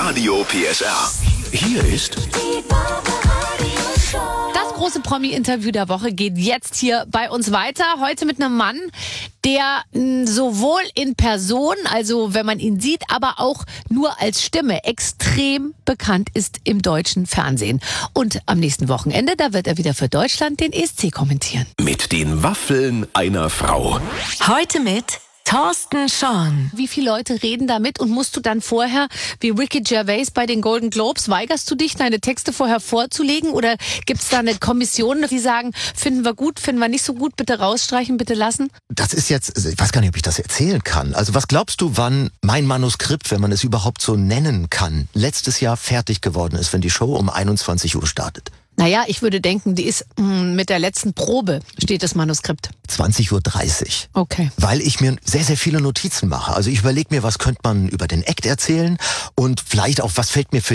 Radio PSR. Hier ist Das große Promi-Interview der Woche geht jetzt hier bei uns weiter. Heute mit einem Mann, der sowohl in Person, also wenn man ihn sieht, aber auch nur als Stimme extrem bekannt ist im deutschen Fernsehen. Und am nächsten Wochenende, da wird er wieder für Deutschland den ESC kommentieren. mit den Waffeln einer Frau. Heute mit Thorsten Schorn. Wie viele Leute reden damit und musst du dann vorher, wie Ricky Gervais bei den Golden Globes, weigerst du dich, deine Texte vorher vorzulegen? Oder gibt es da eine Kommission, die sagen, finden wir gut, finden wir nicht so gut, bitte rausstreichen, bitte lassen? Das ist jetzt, ich weiß gar nicht, ob ich das erzählen kann. Also was glaubst du, wann mein Manuskript, wenn man es überhaupt so nennen kann, letztes Jahr fertig geworden ist, wenn die Show um 21 Uhr startet? Naja, ich würde denken, die ist mit der letzten Probe, steht das Manuskript. 20:30 Uhr. Okay. Weil ich mir sehr, sehr viele Notizen mache. Also ich überlege mir, was könnte man über den Act erzählen und vielleicht auch, was fällt mir für